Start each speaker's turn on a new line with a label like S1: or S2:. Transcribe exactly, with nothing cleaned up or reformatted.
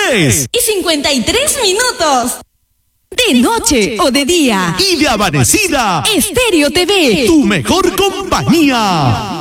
S1: tres
S2: y cincuenta y tres minutos. De noche o de día.
S1: Y de amanecida.
S2: Estéreo T V.
S1: Tu mejor compañía.